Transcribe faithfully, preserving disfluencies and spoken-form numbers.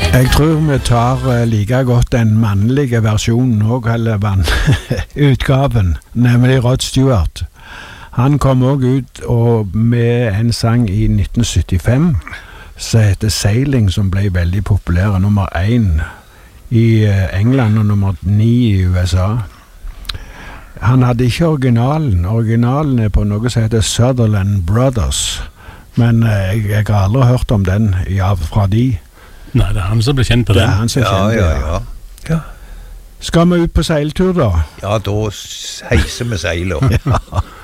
Jeg tror vi tar like godt den mannlige versjonen også, eller utgaven, nemlig Rod Stewart. Han kom også ut og med en sang i nitten syttifem, som heter Sailing, som ble veldig populær, nummer én i England og nummer ni i U S A. Han hadde ikke originalen. Originalen er på noe som heter Sutherland Brothers, men jeg, jeg har aldri hørt om den ja, fra de. Nei, det er han som ble kjent på den. Det er han som ja, kjent, ja, ja. ja. Skal vi ut på seiltur da? Ja, da heiser vi seiler. Ja.